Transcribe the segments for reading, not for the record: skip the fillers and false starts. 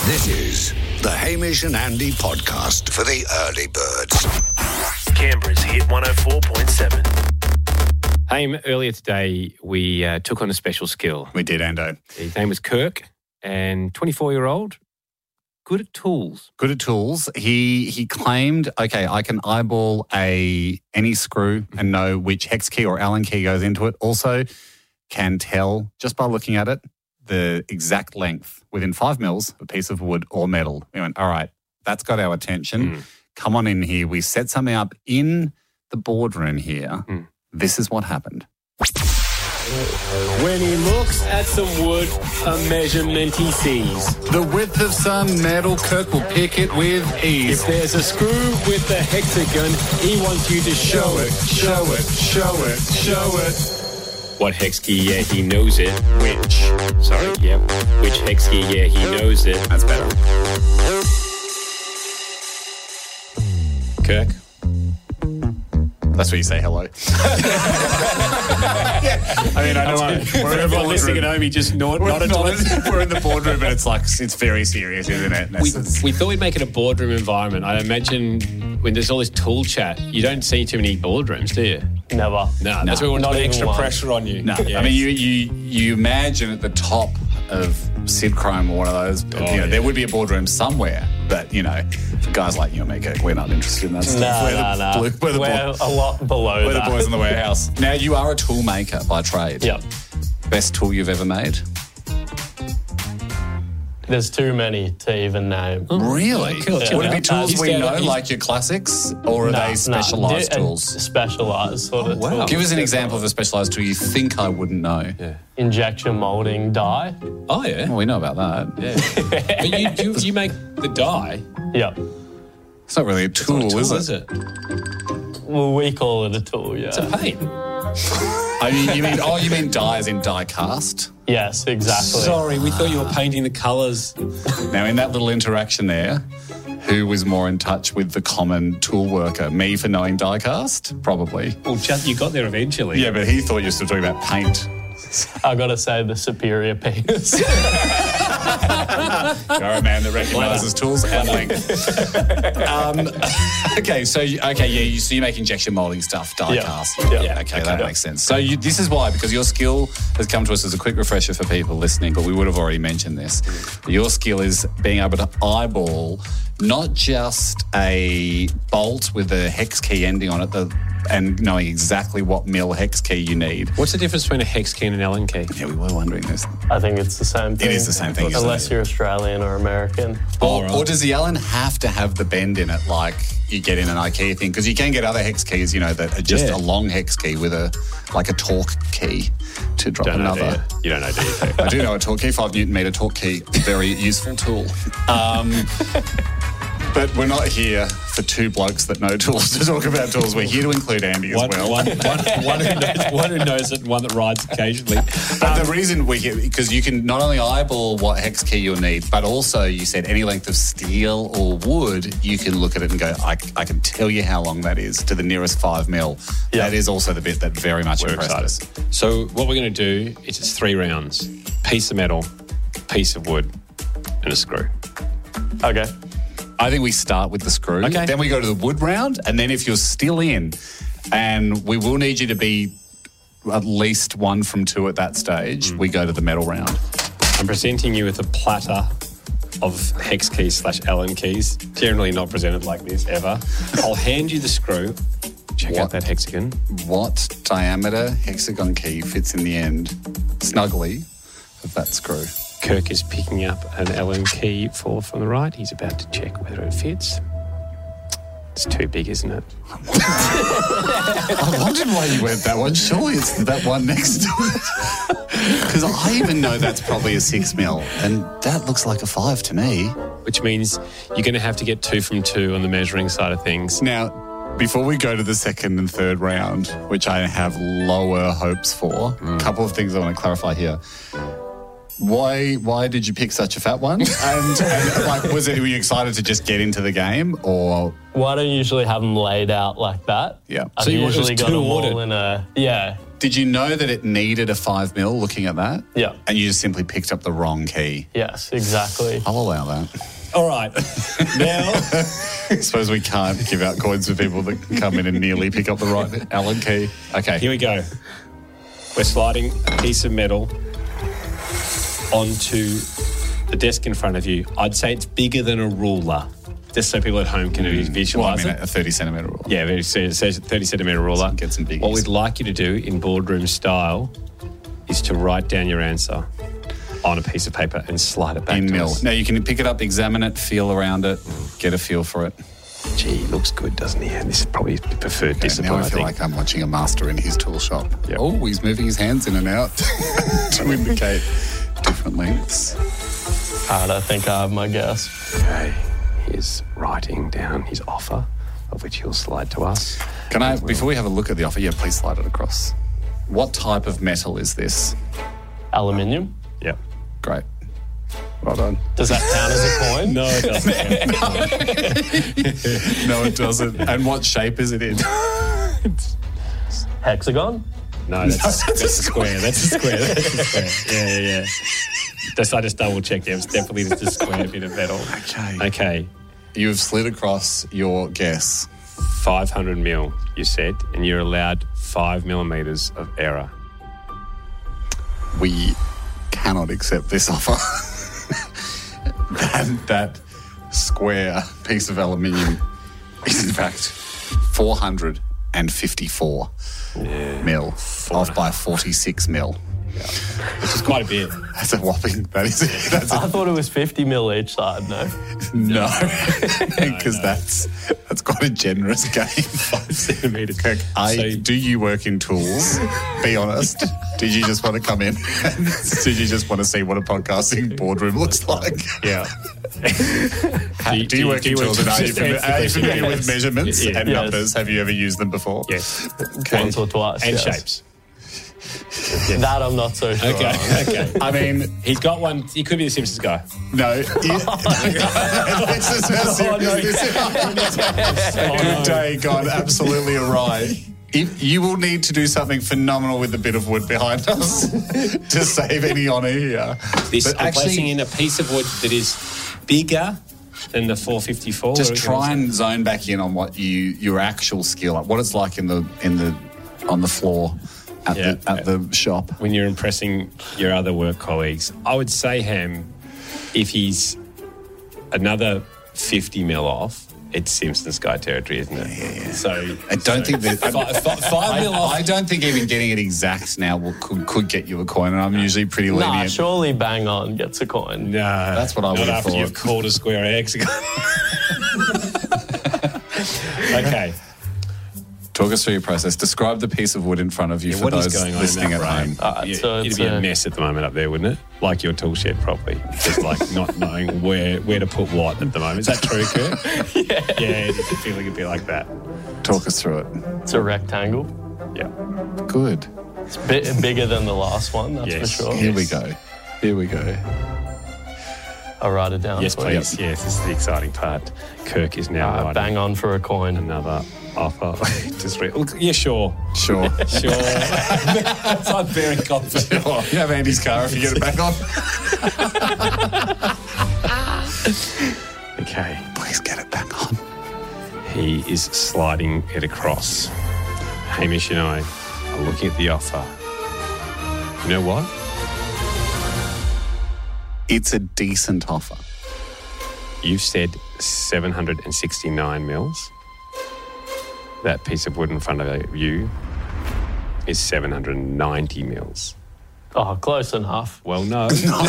This is the Hamish and Andy podcast for the early birds. Canberra's Hit 104.7. Haim, earlier today we took on a special skill. We did, Ando. His name was Kirk, and 24-year-old, good at tools. Good at tools. He claimed, okay, I can eyeball any screw and know which hex key or Allen key goes into it. Also can tell, just by looking at it, the exact length within 5 mils of a piece of wood or metal. We went, all right, that's got our attention. Come on in here. We set something up in the boardroom here. This is what happened. When he looks at some wood, a measurement he sees. The width of some metal, Kirk will pick it with ease. If there's a screw with the hexagon, he wants you to show it. What hex key? Yeah, he knows it. Which? Sorry, yep. Which hex key? Yeah, he knows it. That's better. Kirk? That's where you say hello. I mean, I know we're in the Everyone listening at home, he just nodded to it. We're in the boardroom, and it's very serious, isn't it? We thought we'd make it a boardroom environment. I imagine when there's all this tool chat, you don't see too many boardrooms, do you? Never. No, that's why we want to put extra pressure on you. No, Yeah. I mean, you imagine at the top of Sid Chrome or one of those, there would be a boardroom somewhere, but, for guys like you and me, Kirk, we're not interested in that stuff. We're a lot below We're that. the boys in the warehouse. Now, you are a tool maker by trade. Yep. Best tool you've ever made? There's too many to even name. Really? Cool. Would it be tools we know, He's- like your classics, or are they specialised tools? Specialised sort of wow. tools. Give us an example of a specialised tool you think I wouldn't know. Yeah. Injection moulding die. Oh, yeah. Well, we know about that. Yeah. But you make the die. Yep. It's not really a tool, Tool, is it? Well, we call it a tool, yeah. It's a pain. You mean die as in die cast? Yes, exactly. Sorry, we thought you were painting the colours. Now, in that little interaction there, who was more in touch with the common tool worker? Me for knowing die cast? Probably. Well, you got there eventually. Yeah, but he thought you were still talking about paint. I got to say the superior penis. You're a man that recognises tools and length. So you make injection moulding stuff, die cast. Yeah. Okay, that makes sense. So this is why, because your skill has come to us as a quick refresher for people listening, but we would have already mentioned this. Your skill is being able to eyeball not just a bolt with a hex key ending on it, and knowing exactly what mil hex key you need. What's the difference between a hex key and an Allen key? Yeah, we were wondering this. I think it's the same thing. It is the same thing, isn't Unless you're Australian or American. Or does the Allen have to have the bend in it like you get in an IKEA thing? Because you can get other hex keys, that are just a long hex key with a torque key to drop another. You don't know, do you? I do know a torque key, 5 Newton meter torque key, very useful tool. But we're not here for two blokes that know tools to talk about tools. We're here to include Andy as well. One who knows it and one that rides occasionally. But the reason we're here, because you can not only eyeball what hex key you'll need, but also you said any length of steel or wood, you can look at it and go, I can tell you how long that is to the nearest 5 mil. Yeah. That is also the bit that very much impressed us. So what we're going to do is it's 3 rounds. Piece of metal, piece of wood, and a screw. Okay. I think we start with the screw. Okay. Then we go to the wood round. And then if you're still in, and we will need you to be at least 1 from 2 at that stage, we go to the metal round. I'm presenting you with a platter of hex keys / Allen keys, generally not presented like this ever. I'll hand you the screw. Check out that hexagon. What diameter hexagon key fits in the end snugly of that screw? Kirk is picking up an Allen key from the right. He's about to check whether it fits. It's too big, isn't it? I wondered why you went that one. Surely it's that one next to it. Because I even know that's probably a 6 mil, and that looks like a 5 to me. Which means you're going to have to get 2 from 2 on the measuring side of things. Now, before we go to the second and third round, which I have lower hopes for, a couple of things I want to clarify here. Why did you pick such a fat one? And were you excited to just get into the game, or? Well, I don't usually have them laid out like that. Yeah. I've So you usually was got two them all ordered? in Did you know that it needed a 5 mil looking at that? Yeah. And you just simply picked up the wrong key? Yes, exactly. I'll allow that. All right. Now, I suppose we can't give out coins for people that can come in and nearly pick up the right Allen key. Okay. here we go. We're sliding a piece of metal onto the desk in front of you. I'd say it's bigger than a ruler, just so people at home can visualise Well, I mean, it. a 30 centimetre rule. Yeah, it says 30 centimetre ruler. Get some biggies. What we'd like you to do in boardroom style is to write down your answer on a piece of paper and slide it back In to mil. us. Now, you can pick it up, examine it, feel around it, get a feel for it. Gee, he looks good, doesn't he? And this is probably the preferred Okay, discipline, now I I feel think. like I'm watching a master in his tool shop. Yep. Oh, he's moving his hands in and out to indicate different lengths. All right, I think I have my guess. Okay, he's writing down his offer, of which he'll slide to us. Can I, before we have a look at the offer, please slide it across. What type of metal is this? Aluminium? Yep. Great. Well done. Does that count as a coin? No, it doesn't. No, it doesn't. And what shape is it in? Hexagon? No, that's a square. That's a square. That's a square. Yeah. I just double checked. It was definitely just a square bit of metal. Okay. You've slid across your guess. 500 mil, you said, and you're allowed 5 millimetres of error. We cannot accept this offer. that square piece of aluminium is in fact 454 mil, off by 46 mil. Which is quite a bit. That's a whopping. That's I thought it was 50 mil each side, no. no, because that's quite a generous game. 5 centimetres. Kirk, do you work in tools? Be honest. Did you just want to come in? Did you just want to see what a podcasting boardroom looks like? Yeah. Do you work in tools? And are you familiar with measurements Yeah. and Yes. numbers? Have you ever used them before? Yes. Once or twice, And yes. shapes. That I'm not so sure. Okay. I mean, He's got one. He could be the Simpsons guy. no. This is how serious this is. Good day gone absolutely awry. You will need to do something phenomenal with the bit of wood behind us to save any honour here. I'm placing in a piece of wood that is bigger than the 454. Just try and zone back in on what your actual skill, what it's like on the floor at the shop. When you're impressing your other work colleagues. I would say, Ham, if he's another 50 mil off, it's Simpsons guy territory, isn't it? Yeah. So I don't think that 5 mil off. I don't think even getting it exact now could get you a coin, and I'm usually pretty Nah, lenient. surely Bang On gets a coin. No, That's what I would not have after thought. you've called a square a hexagon. Okay. Talk us through your process. Describe the piece of wood in front of you for What is those going on listening in at that home. brain? So It'd it's be a mess at the moment up there, wouldn't it? Like your tool shed, probably. Just like not knowing where to put what at the moment. Is that true, Kurt? Yeah, it's a feeling it'd be like that. Talk us through it. It's a rectangle. Yeah. Good. It's a bit bigger than the last one, that's Yes. for sure. Here we go. Here we go. I'll write it down. Yes, for you. please. Yes, this is the exciting part. Kirk is now writing Bang On for a coin. another offer. Yeah, sure. Sure. Sure. I'm very confident. You have Andy's car if you get it back on. Okay. Please get it back on. He is sliding it across. Hamish and I are looking at the offer. You know what? It's a decent offer. You've said 769 mils. That piece of wood in front of you is 790 mils. Oh, close enough. Well, no.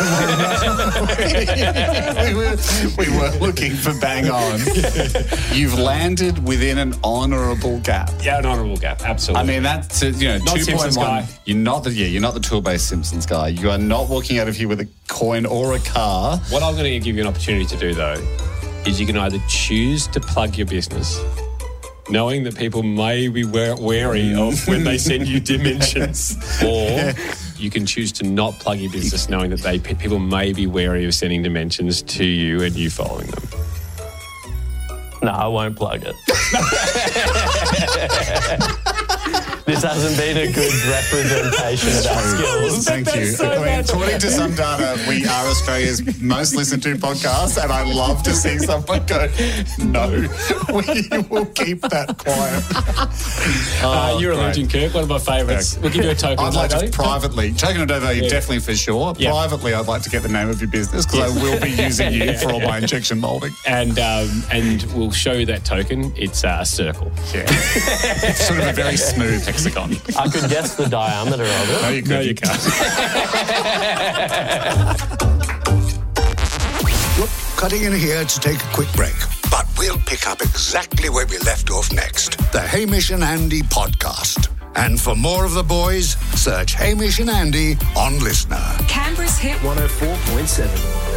we were looking for bang on. You've landed within an honourable gap. Yeah, an honourable gap. Absolutely. I mean, that's not 2.1. guy. You're not the tool-based Simpsons guy. You are not walking out of here with a coin or a car. What I'm going to give you an opportunity to do, though, is you can either choose to plug your business, knowing that people may be wary of when they send you dimensions, or you can choose to not plug your business, knowing that people may be wary of sending dimensions to you and you following them. No, I won't plug it. This hasn't been a good representation of our skills. Thank you. According to some data, we are Australia's most listened to podcast, and I love to see someone go, no, we will keep that quiet. You're a legend, Kirk. One of my favourites. We'll give you a token. I'd like to privately, token of value, definitely for sure. Yeah. Privately, I'd like to get the name of your business because I will be using you for all my injection moulding. And we'll show you that token. It's a circle. Yeah. It's sort of a very smooth hexagon. I could guess the diameter of it. No, you can't. Look, cutting in here to take a quick break. But we'll pick up exactly where we left off next. The Hamish and Andy podcast. And for more of the boys, search Hamish and Andy on Listener. Canberra's Hit 104.7.